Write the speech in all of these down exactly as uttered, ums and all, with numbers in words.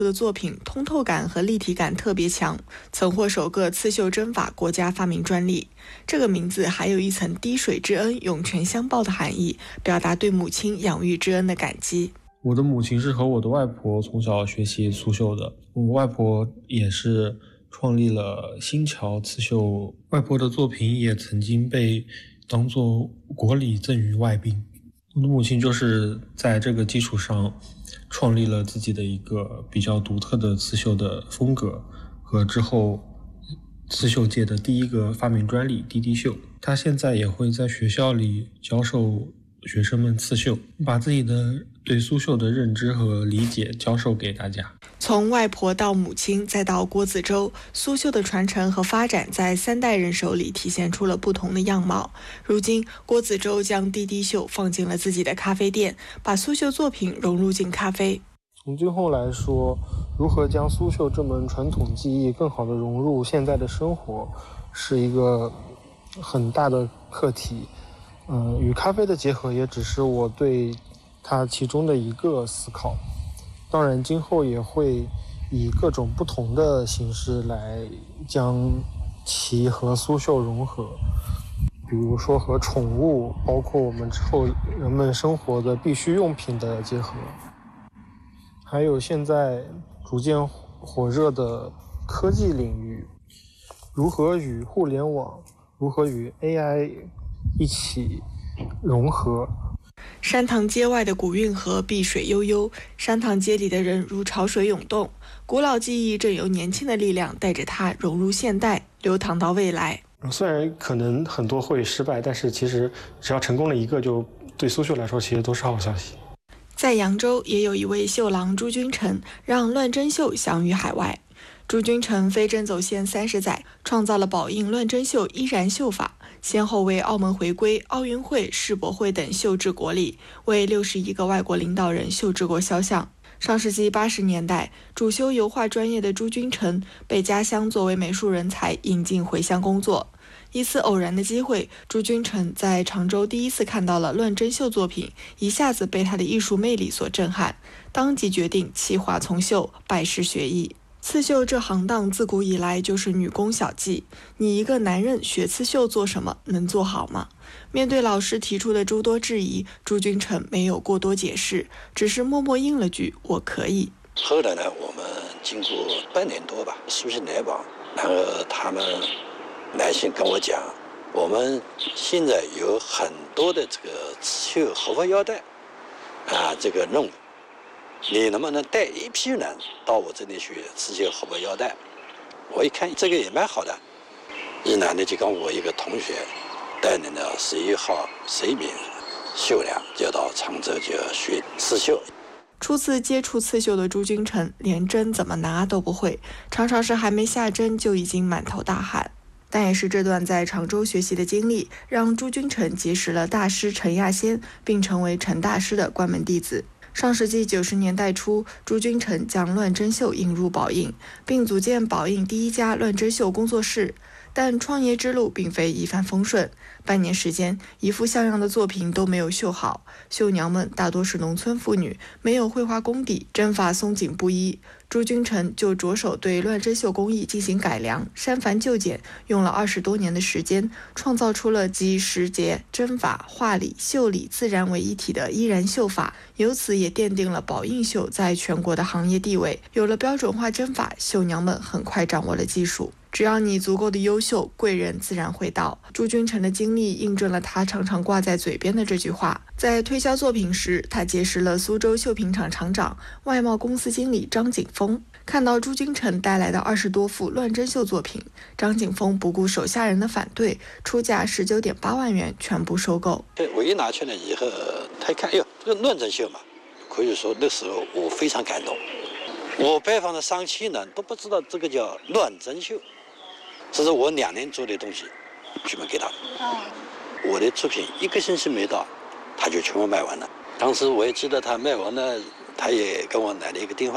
的作品通透感和立体感特别强，曾获首个刺绣针法国家发明专利。这个名字还有一层滴水之恩、涌泉相报的含义，表达对母亲养育之恩的感激。 我的母亲是和我的外婆从小学习刺绣的，我外婆也是创立了新桥刺绣，外婆的作品也曾经被当作国礼赠予外宾。我的母亲就是在这个基础上创立了自己的一个比较独特的刺绣的风格，和之后刺绣界的第一个发明专利滴滴绣。她现在也会在学校里教授学生们刺绣，把自己的对苏绣的认知和理解教授给大家。 从外婆到母亲再到郭子洲，苏绣的传承和发展在三代人手里体现出了不同的样貌。如今郭子洲将滴滴绣放进了自己的咖啡店，把苏绣作品融入进咖啡。 从今后来说，如何将苏绣这门传统技艺更好地融入现在的生活，是一个很大的课题。嗯，与咖啡的结合也只是我对它其中的一个思考。当然今后也会以各种不同的形式来将其和苏绣融合，比如说和宠物，包括我们之后人们生活的必需用品的结合，还有现在逐渐火热的科技领域，如何与互联网，如何与 A I 一起融合。 山塘街外的古运河碧水悠悠，山塘街里的人如潮水涌动，古老记忆正由年轻的力量带着它融入现代，流淌到未来。 虽然可能很多会失败，但是其实只要成功了一个，就对苏绣来说其实都是好消息。 在扬州也有一位绣郎朱君成，让乱针绣享誉海外。朱君成飞针走线三十载，创造了宝应乱针绣依然绣法，先后为澳门回归、奥运会、世博会等绣制国礼，为六十一个外国领导人绣制过肖像。上世纪八十年代，主修油画专业的朱君成被家乡作为美术人才引进回乡工作。一次偶然的机会，朱君成在常州第一次看到了乱针绣作品，一下子被他的艺术魅力所震撼，当即决定弃画从绣，拜师学艺。刺绣这行当自古以来就是女工小技，你一个男人学刺绣做什么，能做好吗？面对老师提出的诸多质疑，朱君成没有过多解释，只是默默应了句我可以。 后来呢，我们经过半年多吧，书信来往，然后他们来信跟我讲，我们现在有很多的这个刺绣荷花腰带啊，这个任务，你能不能带一批人到我这里去刺绣荷花腰带？我一看这个也蛮好的，一男的就跟我一个同学带领了十一号十一名绣娘，就到常州就学刺绣。 初次接触刺绣的朱君成连针怎么拿都不会，常常是还没下针就已经满头大汗。但也是这段在常州学习的经历，让朱君成结识了大师陈亚仙，并成为陈大师的关门弟子。上世纪九十年代初，朱君成将乱针绣引入宝应，并组建宝应第一家乱针绣工作室。但创业之路并非一帆风顺，半年时间，一幅像样的作品都没有绣好。绣娘们大多是农村妇女，没有绘画功底，针法松紧不一。朱君成就着手对乱针绣工艺进行改良，删繁就简，用了二十多年的时间，创造出了集时节、针法、画理、绣理自然为一体的依然绣法，由此也奠定了宝应绣在全国的行业地位。有了标准化针法，绣娘们很快掌握了技术。只要你足够的优秀，贵人自然会到。朱君成的经历印证了他常常挂在嘴边的这句话。在推销作品时，他结识了苏州绣品厂厂长、外贸公司经理张景峰。看到朱君成带来的二十多幅乱针绣作品，张景峰不顾手下人的反对，出价十九点八万元全部收购。 我一拿去了以后，他一看，哎呦，这个乱针绣嘛，可以说那时候我非常感动。我拜访的上千人都不知道这个叫乱针绣。这是我两年做的东西，全部给他。我的作品一个星期没到，他就全部卖完了。当时我也记得他卖完了，他也跟我来了一个电话，他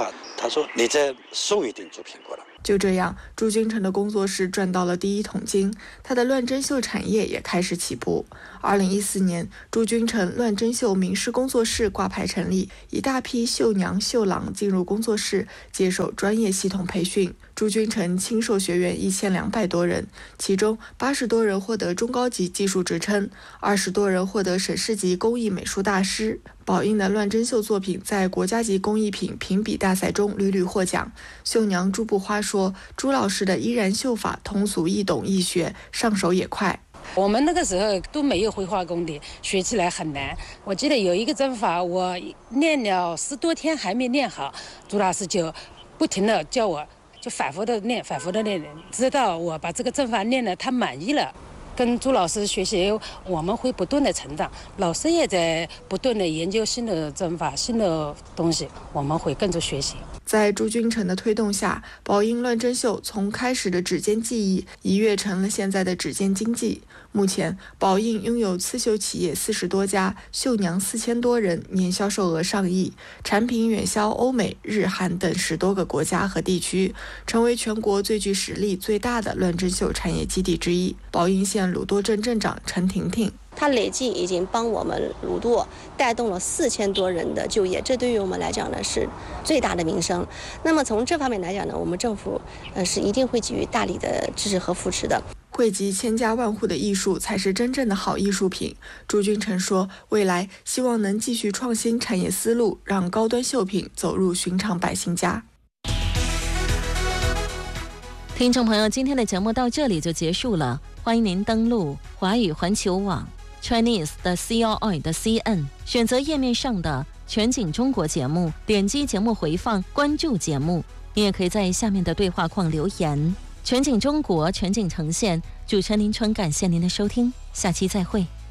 他说你再送一定作品过来。 就这样，朱君成的工作室赚到了第一桶金，他的乱真绣产业也开始起步。二零一四年，朱君成乱真绣名师工作室挂牌成立，一大批绣娘、绣郎进入工作室接受专业系统培训。朱君成亲授学员一千两百多人，其中八十多人获得中高级技术职称，二十多人获得省市级工艺美术大师。宝应的乱真绣作品在国家级工艺品评比大赛中屡屡获奖。绣娘朱步花说，朱老师的依然绣法通俗易懂易学，上手也快。 我们那个时候都没有绘画功底，学起来很难。我记得有一个针法，我练了十多天还没练好，朱老师就不停的教我，就反复的练，反复的练，直到我把这个针法练了，他满意了。跟朱老师学习，我们会不断的成长，老师也在不断的研究新的针法、新的东西，我们会跟着学习。 在朱君成的推动下，宝应乱真绣从开始的指尖技艺一跃成了现在的指尖经济。目前，宝应拥有刺绣企业四十多家，绣娘四千多人，年销售额上亿，产品远销欧美、日韩等十多个国家和地区，成为全国最具实力、最大的乱真绣产业基地之一。宝应县鲁多镇镇长陈婷婷。 它累计已经帮我们鲁舵带动了四千多人的就业，这对于我们来讲呢是最大的民生。那么从这方面来讲呢，我们政府呃是一定会给予大力的支持和扶持的。 惠及千家万户的艺术才是真正的好艺术品。朱君成说，未来希望能继续创新产业思路，让高端绣品走入寻常百姓家。 听众朋友，今天的节目到这里就结束了，欢迎您登录华语环球网 Chinese 的 C R I 的 C N， 选择页面上的全景中国节目，点击节目回放，关注节目。你也可以在下面的对话框留言。全景中国，全景呈现，主持人林春，感谢您的收听，下期再会。